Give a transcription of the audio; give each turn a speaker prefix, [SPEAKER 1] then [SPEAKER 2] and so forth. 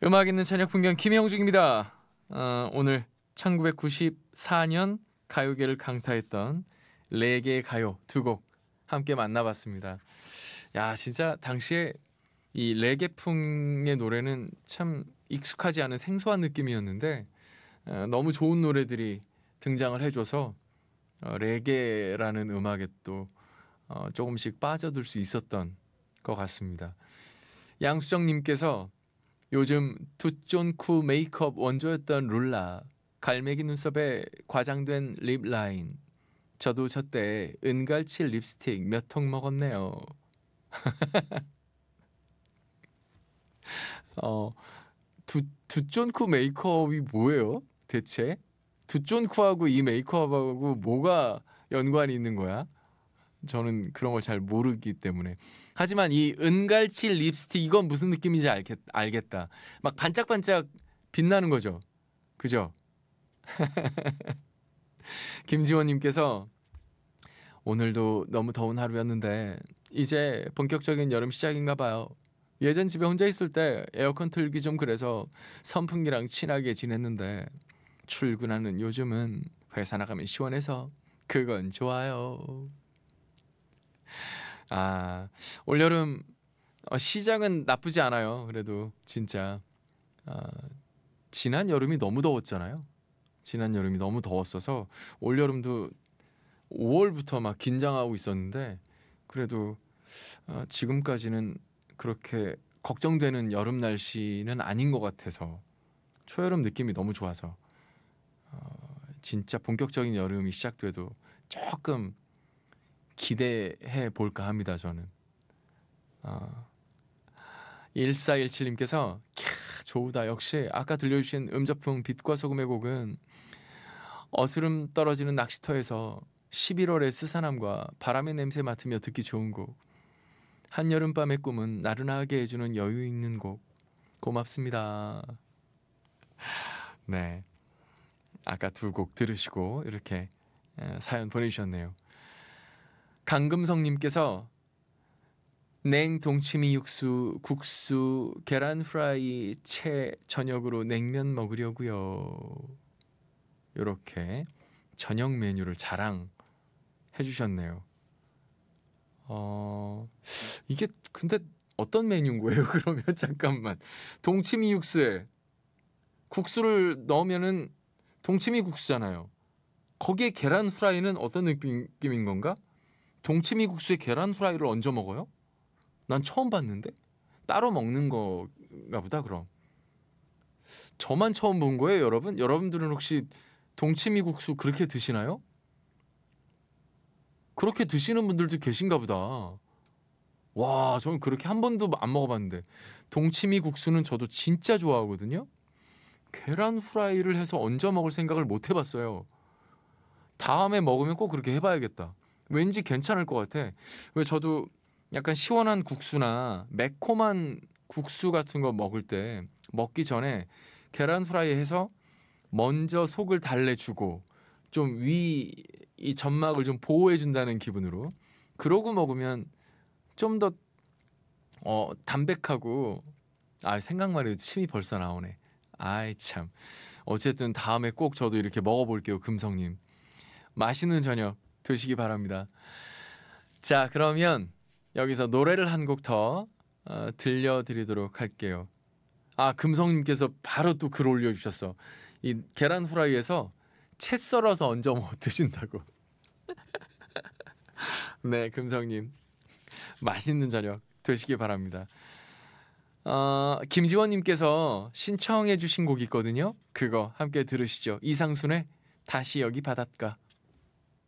[SPEAKER 1] 음악 있는 저녁 풍경 김영중입니다. 오늘 1994년 가요계를 강타했던 레게 가요 두 곡 함께 만나봤습니다. 야, 진짜 당시에 이 레게풍의 노래는 참 익숙하지 않은 생소한 느낌이었는데 너무 좋은 노래들이 등장을 해줘서 레게라는 음악에 또 조금씩 빠져들 수 있었던 것 같습니다. 양수정님께서 요즘 두쫀쿠 메이크업 원조였던 룰라, 갈매기 눈썹에 과장된 립 라인, 저도 저때 은갈치 립스틱 몇 통 먹었네요. 두쫀쿠 메이크업이 뭐예요? 대체? 두쫀쿠하고 이 메이크업하고 뭐가 연관이 있는 거야? 저는 그런 걸 잘 모르기 때문에. 하지만 이 은갈치 립스틱 이건 무슨 느낌인지 알겠다. 막 반짝반짝 빛나는 거죠. 그죠? 김지원님께서 오늘도 너무 더운 하루였는데 이제 본격적인 여름 시작인가 봐요. 예전 집에 혼자 있을 때 에어컨 틀기 좀 그래서 선풍기랑 친하게 지냈는데 출근하는 요즘은 회사 나가면 시원해서 그건 좋아요. 올여름 시작은 나쁘지 않아요. 그래도 진짜 지난 여름이 너무 더웠잖아요. 지난 여름이 너무 더웠어서 올여름도 5월부터 막 긴장하고 있었는데 그래도 지금까지는 그렇게 걱정되는 여름 날씨는 아닌 것 같아서 초여름 느낌이 너무 좋아서 진짜 본격적인 여름이 시작돼도 조금 기대해 볼까 합니다. 저는 1417님께서 좋다. 역시 아까 들려주신 음저풍 빛과 소금의 곡은 어스름 떨어지는 낚시터에서 11월의 스산함과 바람의 냄새 맡으며 듣기 좋은 곡. 한여름밤의 꿈은 나른하게 해주는 여유 있는 곡. 고맙습니다. 네, 아까 두 곡 들으시고 이렇게 사연 보내주셨네요. 강금성님께서 냉 동치미 육수, 국수, 계란 프라이, 채 저녁으로 냉면 먹으려고요. 이렇게 저녁 메뉴를 자랑해 주셨네요. 이게 근데 어떤 메뉴인 거예요? 그러면 잠깐만. 동치미 육수에 국수를 넣으면은 동치미 국수잖아요. 거기에 계란 프라이는 어떤 느낌인 건가? 동치미 국수에 계란 프라이를 얹어 먹어요? 난 처음 봤는데? 따로 먹는 거가 보다 그럼. 저만 처음 본 거예요, 여러분? 여러분들은 혹시 동치미 국수 그렇게 드시나요? 그렇게 드시는 분들도 계신가 보다. 와, 저는 그렇게 한 번도 안 먹어봤는데. 동치미 국수는 저도 진짜 좋아하거든요. 계란 후라이를 해서 얹어 먹을 생각을 못 해봤어요. 다음에 먹으면 꼭 그렇게 해봐야겠다. 왠지 괜찮을 것 같아. 왜 저도 약간 시원한 국수나 매콤한 국수 같은 거 먹을 때 먹기 전에 계란 후라이 해서 먼저 속을 달래주고 좀 이 점막을 좀 보호해준다는 기분으로 그러고 먹으면 좀 더 담백하고 생각만 해도 침이 벌써 나오네. 아이 참. 어쨌든 다음에 꼭 저도 이렇게 먹어볼게요. 금성님. 맛있는 저녁 드시기 바랍니다. 자, 그러면 여기서 노래를 한 곡 더 들려드리도록 할게요. 금성님께서 바로 또 글 올려주셨어. 이 계란 후라이에서 채 썰어서 얹어 드신다고. 네, 금성님 맛있는 저녁 되시기 바랍니다. 김지원님께서 신청해 주신 곡이 있거든요. 그거 함께 들으시죠. 이상순의 다시 여기 바닷가.